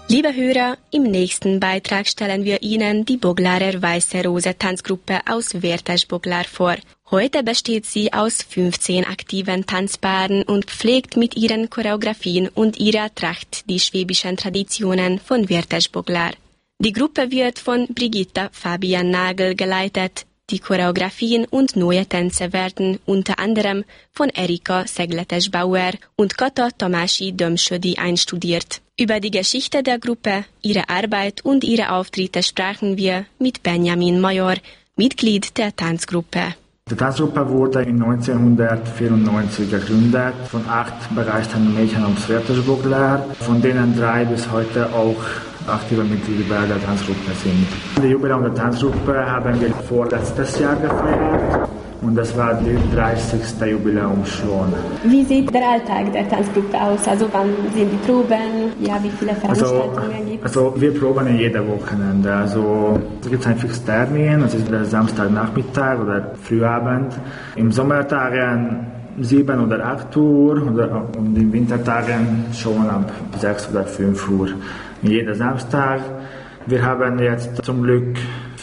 Liebe Hörer, im nächsten Beitrag stellen wir Ihnen die Boglarer Weiße Rose Tanzgruppe aus Vértes-Boglar vor. Heute besteht sie aus 15 aktiven Tanzpaaren und pflegt mit ihren Choreografien und ihrer Tracht die schwäbischen Traditionen von Vértes-Boglar. Die Gruppe wird von Brigitta Fabian Nagel geleitet. Die Choreografien und neue Tänze werden unter anderem von Erika Szegletes-Bauer und Kata Tamási Dömsödi einstudiert. Über die Geschichte der Gruppe, ihre Arbeit und ihre Auftritte sprachen wir mit Benjamin Major, Mitglied der Tanzgruppe. Die Tanzgruppe wurde in 1994 gegründet von 8 begeisterten Mädchen aus Vértes-Boglar, von denen 3 bis heute auch aktive Mitglieder der Tanzgruppe sind. Die Jubiläum der Tanzgruppe haben wir vorletztes Jahr gefeiert und das war die 30. Jubiläum schon. Wie sieht der Alltag der Tanzgruppe aus? Also wann sind die Proben? Ja, wie viele Veranstaltungen gibt es? Also wir proben jede Wochenende. Also es gibt einen fixen Termin, das ist der Samstagnachmittag oder Frühabend. Im Sommertagen 7 oder 8 Uhr und in Wintertagen schon ab 6 oder 5 Uhr. Jeden Samstag. Wir haben jetzt zum Glück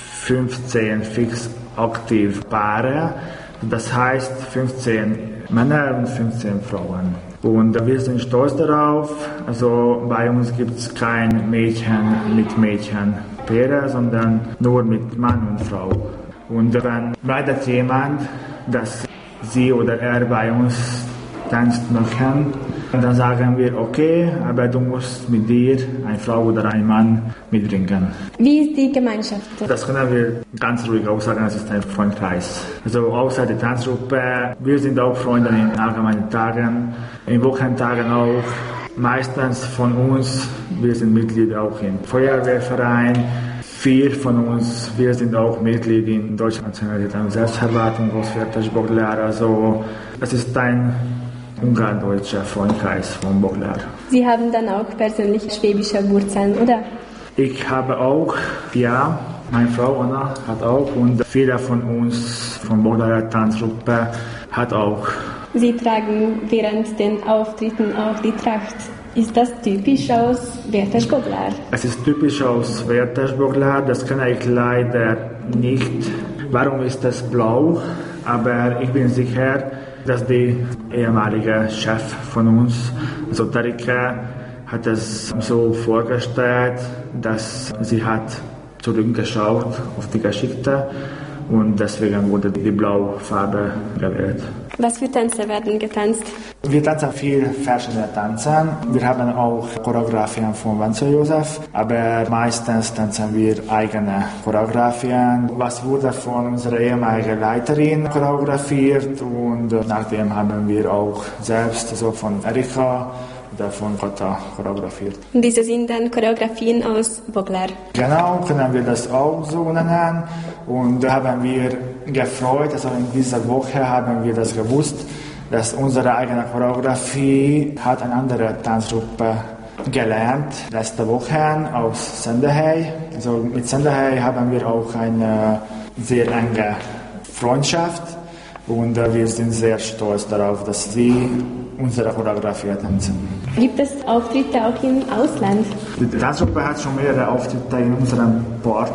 15 fix aktiv Paare. Das heißt 15 Männer und 15 Frauen. Und wir sind stolz darauf. Also bei uns gibt es kein Mädchen mit Mädchen-Paare, sondern nur mit Mann und Frau. Und wenn leidet jemand, dass sie oder er bei uns tanzt möchten, dann sagen wir, okay, aber du musst mit dir eine Frau oder einen Mann mitbringen. Wie ist die Gemeinschaft? Das können wir ganz ruhig auch sagen, es ist ein Freundkreis. Also außer der Tanzgruppe, wir sind auch Freunde in allgemeinen Tagen, in Wochentagen auch. Meistens von uns, wir sind Mitglieder auch im Feuerwehrverein. 4 von uns, wir sind auch Mitglied in Deutscher Nationalität und Selbstverwaltung aus Vértes-Boglar. Also es ist ein ungardeutscher Freundkreis von Boglar. Sie haben dann auch persönlich schwäbische Wurzeln, oder? Ich habe auch, ja, meine Frau Anna hat auch und viele von uns von Boglarer Tanzgruppe hat auch. Sie tragen während den Auftritten auch die Tracht. Ist das typisch aus Vértes-Boglar? Es ist typisch aus Vértes-Boglar, das kann ich leider nicht. Warum ist das blau? Aber ich bin sicher, dass die ehemalige Chef von uns, also Tarika, hat es so vorgestellt, dass sie hat zurückgeschaut auf die Geschichte und deswegen wurde die blaue Farbe gewählt. Was für Tänze werden getanzt? Wir tanzen viel verschiedene Tänze. Wir haben auch Choreografien von Wenzel Josef, aber meistens tanzen wir eigene Choreografien. Was wurde von unserer ehemaligen Leiterin choreografiert und nachdem haben wir auch selbst so von Erika oder von Kata choreografiert. Diese sind dann Choreografien aus Boglar. Genau, können wir das auch so nennen. Und da haben wir gefreut, also in dieser Woche haben wir das gewusst, dass unsere eigene Choreografie hat eine andere Tanzgruppe gelernt. Letzte Woche aus Sendehey. Also mit Sendehey haben wir auch eine sehr enge Freundschaft und wir sind sehr stolz darauf, dass sie unsere Choreografie tanzen. Gibt es Auftritte auch im Ausland? Die Tanzgruppe hat schon mehrere Auftritte in unserem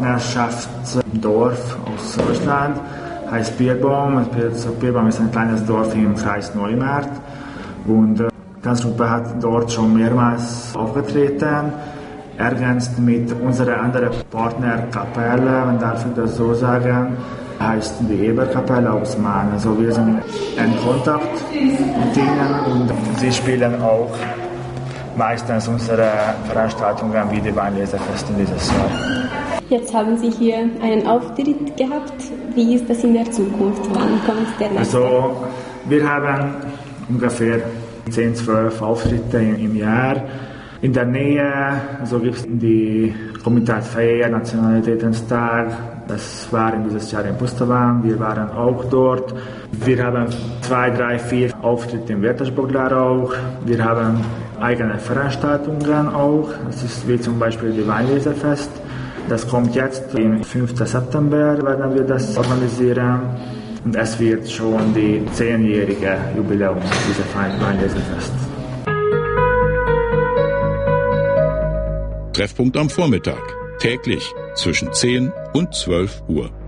Partnerschaftsdorf aus Deutschland. Heißt Bierbaum. Bierbaum ist ein kleines Dorf im Kreis Neumarkt. Und die Tanzgruppe hat dort schon mehrmals aufgetreten. Ergänzt mit unserer anderen Partnerkapelle, man darf ich das so sagen, heißt die Eberkapelle aus Mahn. Also wir sind in Kontakt mit ihnen und sie spielen auch meistens unsere Veranstaltungen wie die Weinlesefeste dieses Jahr. Jetzt haben Sie hier einen Auftritt gehabt. Wie ist das in der Zukunft? Wann kommt der nächste? Also wir haben ungefähr 10, 12 Auftritte im Jahr. In der Nähe also gibt es die Komitatfeier Nationalitätenstag. Das war dieses Jahr in Pusterwang. Wir waren auch dort. Wir haben 2, 3, 4 Auftritte in Vértes-Boglar auch. Wir haben eigene Veranstaltungen auch. Das ist wie zum Beispiel die Weinlesefest. Das kommt jetzt am 5. September, werden wir das organisieren. Und es wird schon die 10-jährige Jubiläum dieser Weinlesefest. Treffpunkt am Vormittag. Täglich zwischen 10 und 12 Uhr.